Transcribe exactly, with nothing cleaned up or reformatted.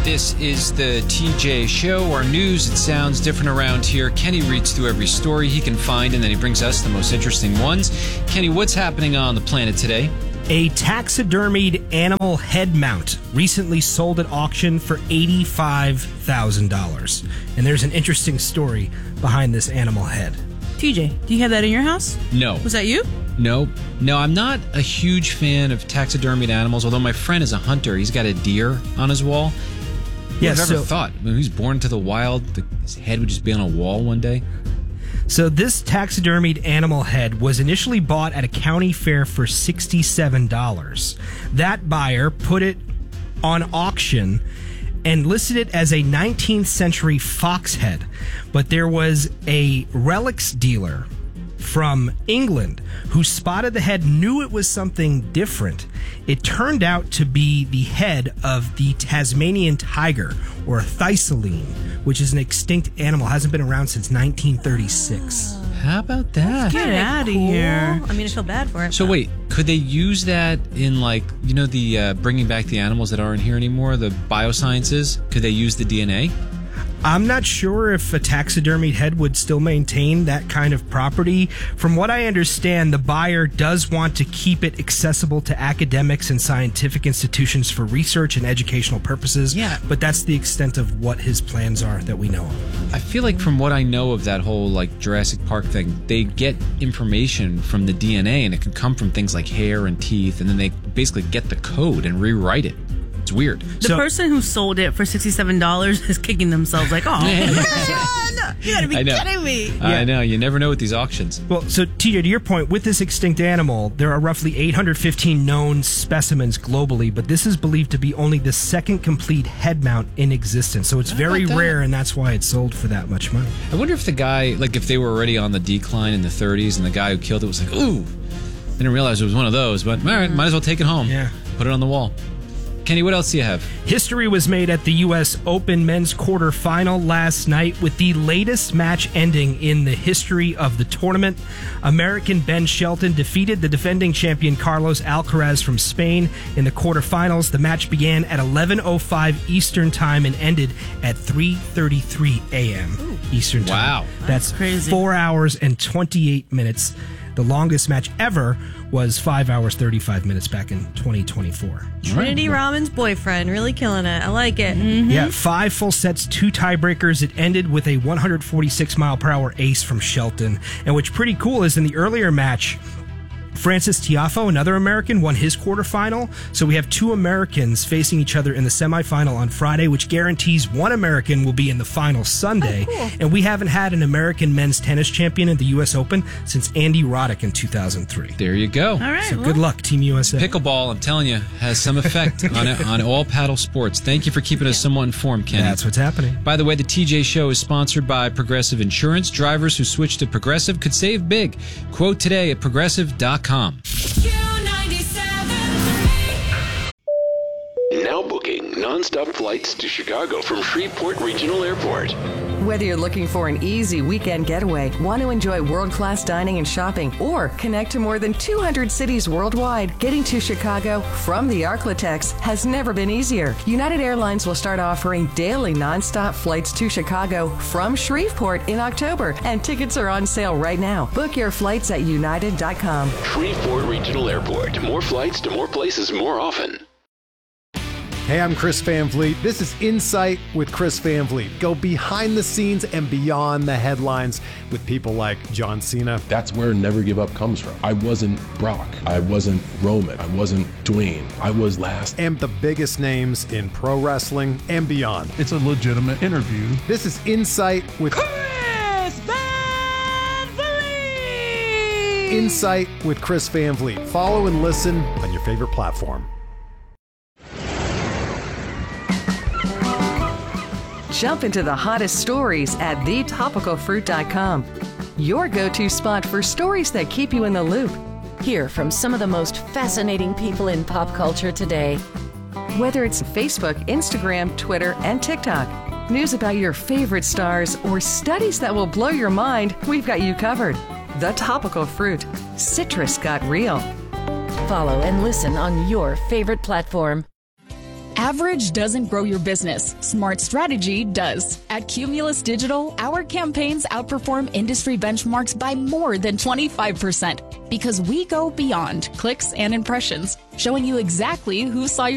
This is the T J Show, our news. It sounds different around here. Kenny reads through every story he can find, and then he brings us the most interesting ones. Kenny, what's happening on the planet today? A taxidermied animal head mount recently sold at auction for eighty-five thousand dollars. And there's an interesting story behind this animal head. T J, do you have that in your house? No. Was that you? No. No, I'm not a huge fan of taxidermied animals, although my friend is a hunter. He's got a deer on his wall. Who Yeah, would have ever so- thought? When he was born to the wild, the, his head would just be on a wall one day? So this taxidermied animal head was initially bought at a county fair for sixty-seven dollars. That buyer put it on auction and listed it as a nineteenth century fox head. But there was a relics dealer from England who spotted the head, knew it was something different. It turned out to be the head of the Tasmanian tiger, or thysaline, which is an extinct animal, hasn't been around since nineteen thirty-six. How about that? Get out of Cool. here. I mean, I feel bad for it. So but- wait, could they use that in, like, you know, the uh, bringing back the animals that aren't here anymore, the biosciences? Could they use the D N A? I'm not sure if a taxidermied head would still maintain that kind of property. From what I understand, the buyer does want to keep it accessible to academics and scientific institutions for research and educational purposes. Yeah. But that's the extent of what his plans are that we know of. I feel like from what I know of that whole, like, Jurassic Park thing, they get information from the D N A, and it can come from things like hair and teeth, and then they basically get the code and rewrite it. It's weird. The So- person who sold it for sixty-seven dollars is kicking themselves like, oh, man, you gotta be I know. kidding me. I know. You never know with these auctions. Well, so T J, to your point, with this extinct animal, there are roughly eight hundred fifteen known specimens globally, but this is believed to be only the second complete head mount in existence. So it's How very about that? rare, and that's why it sold for that much money. I wonder if the guy, like, if they were already on the decline in the thirties and the guy who killed it was like, ooh, I didn't realize it was one of those, but all right, might as well take it home. Yeah. Put it on the wall. Kenny, what else do you have? History was made at the U S Open men's quarterfinal last night with the latest match ending in the history of the tournament. American Ben Shelton defeated the defending champion Carlos Alcaraz from Spain in the quarterfinals. The match began at eleven oh five Eastern Time and ended at three thirty-three a.m. Eastern Time. Wow. That's, That's crazy. four hours and twenty-eight minutes. The longest match ever was five hours, thirty-five minutes back in twenty twenty-four. Trinity Raman's boyfriend, really killing it. I like it. Yeah, five full sets, two tiebreakers. It ended with a one hundred forty-six mile per hour ace from Shelton. And what's pretty cool is in the earlier match, Francis Tiafoe, another American, won his quarterfinal. So we have two Americans facing each other in the semifinal on Friday, which guarantees one American will be in the final Sunday. Oh, cool. And we haven't had an American men's tennis champion in the U S Open since Andy Roddick in two thousand three. There you go. All right. So well, good luck, Team U S A. Pickleball, I'm telling you, has some effect on on all paddle sports. Thank you for keeping us somewhat informed, Kenny. That's what's happening. By the way, the T J Show is sponsored by Progressive Insurance. Drivers who switch to Progressive could save big. Quote today at progressive dot com. Now booking nonstop flights to Chicago from Shreveport Regional Airport. Whether you're looking for an easy weekend getaway, want to enjoy world-class dining and shopping, or connect to more than two hundred cities worldwide, getting to Chicago from the Arklatex has never been easier. United Airlines will start offering daily nonstop flights to Chicago from Shreveport in October, and tickets are on sale right now. Book your flights at united dot com. Shreveport Regional Airport. More flights to more places more often. Hey, I'm Chris Van Vliet. This is Insight with Chris Van Vliet. Go behind the scenes and beyond the headlines with people like John Cena. That's where Never Give Up comes from. I wasn't Brock. I wasn't Roman. I wasn't Dwayne. I was last. And the biggest names in pro wrestling and beyond. It's a legitimate interview. This is Insight with Chris Van Vliet! Insight with Chris Van Vliet. Follow and listen on your favorite platform. Jump into the hottest stories at the topical fruit dot com. Your go-to spot for stories that keep you in the loop. Hear from some of the most fascinating people in pop culture today. Whether it's Facebook, Instagram, Twitter, and TikTok, news about your favorite stars, or studies that will blow your mind, we've got you covered. The Topical Fruit. Citrus got real. Follow and listen on your favorite platform. Average doesn't grow your business. Smart strategy does. At Cumulus Digital, our campaigns outperform industry benchmarks by more than twenty-five percent because we go beyond clicks and impressions, showing you exactly who saw your